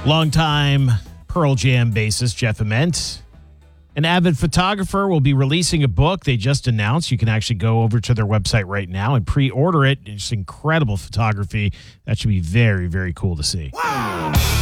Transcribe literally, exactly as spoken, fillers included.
Longtime Pearl Jam bassist Jeff Ament, an avid photographer, will be releasing a book they just announced. You can actually go over to their website right now and pre-order it. It's incredible photography. That should be very, very cool to see. Wow.